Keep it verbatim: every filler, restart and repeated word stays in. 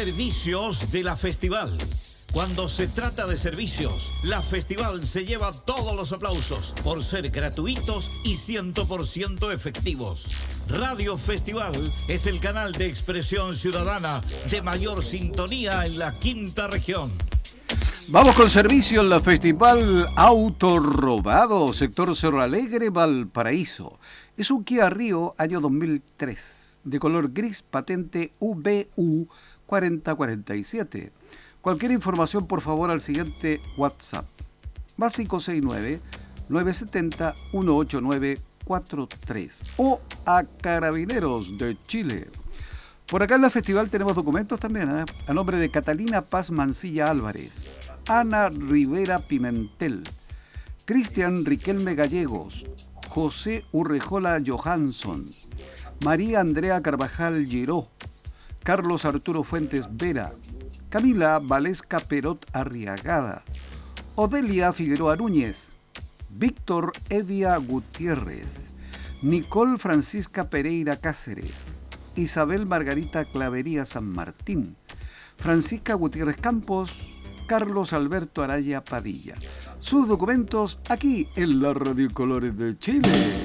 Servicios de la Festival. Cuando se trata de servicios, la Festival se lleva todos los aplausos por ser gratuitos y cien por ciento efectivos. Radio Festival es el canal de expresión ciudadana de mayor sintonía en la quinta región. Vamos con servicio en la Festival Auto Robado, sector Cerro Alegre, Valparaíso. Es un Kia Rio año dos mil tres, de color gris, patente U B U cuatro cero cuatro siete. Cualquier información, por favor, al siguiente WhatsApp. Más cinco seis nueve, nueve siete cero, uno ocho nueve cuatro tres. O a Carabineros de Chile. Por acá en la Festival tenemos documentos también, ¿eh? A nombre de Catalina Paz Mancilla Álvarez, Ana Rivera Pimentel, Cristian Riquelme Gallegos, José Urrejola Johansson, María Andrea Carvajal Giró, Carlos Arturo Fuentes Vera, Camila Valesca Perot Arriagada, Odelia Figueroa Núñez, Víctor Evia Gutiérrez, Nicole Francisca Pereira Cáceres, Isabel Margarita Clavería San Martín, Francisca Gutiérrez Campos, Carlos Alberto Araya Padilla. Sus documentos aquí en la Radio Colores de Chile.